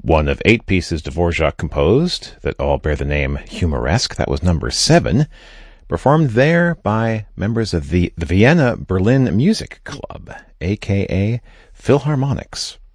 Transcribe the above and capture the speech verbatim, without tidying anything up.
one of eight pieces Dvorak composed that all bear the name Humoresque. That was number seven, performed there by members of the, the Vienna Berlin Music Club, aka Philharmonics.